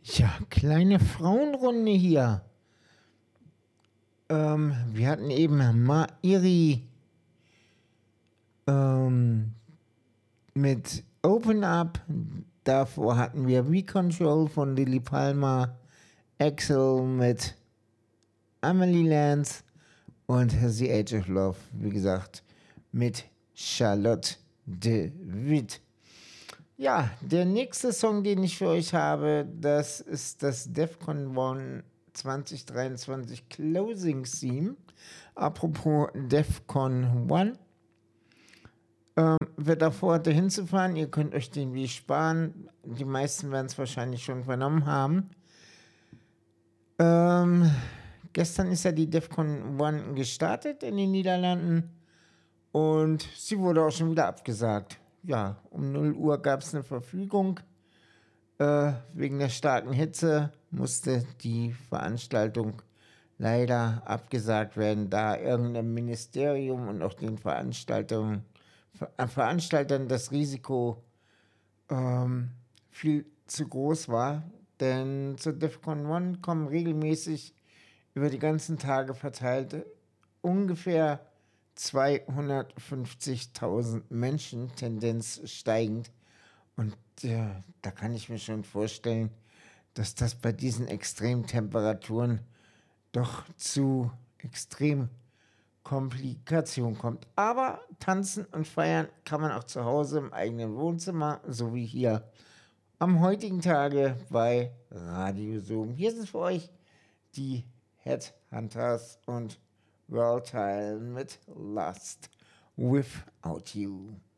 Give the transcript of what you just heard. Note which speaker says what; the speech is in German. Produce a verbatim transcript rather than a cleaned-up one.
Speaker 1: Ja, kleine Frauenrunde hier. Ähm, wir hatten eben Mairi ähm, mit Open Up. Davor hatten wir V-Control von Lily Palmer, Axel mit Amelie Lance und The Age of Love, wie gesagt, mit Charlotte de Witt. Ja, der nächste Song, den ich für euch habe, das ist das DEFCON One zwanzig dreiundzwanzig Closing Theme. Apropos DEFCON One. Ähm, wer davor hatte hinzufahren, ihr könnt euch den Weg sparen. Die meisten werden es wahrscheinlich schon vernommen haben. Ähm, gestern ist ja die DEFCON One gestartet in den Niederlanden und sie wurde auch schon wieder abgesagt. Ja, um null Uhr gab es eine Verfügung. Äh, wegen der starken Hitze musste die Veranstaltung leider abgesagt werden, da irgendein Ministerium und auch den Veranstaltern, Ver Veranstaltern das Risiko ähm, viel zu groß war. Denn zur DEFCON One kommen regelmäßig über die ganzen Tage verteilt ungefähr zweihundertfünfzigtausend Menschen, Tendenz steigend. Und äh, da kann ich mir schon vorstellen, dass das bei diesen Extremtemperaturen doch zu extrem Komplikationen kommt. Aber tanzen und feiern kann man auch zu Hause im eigenen Wohnzimmer, so wie hier am heutigen Tage bei Radio Zoom. Hier sind für euch die Headhunters und World Tile mit Lust Without You.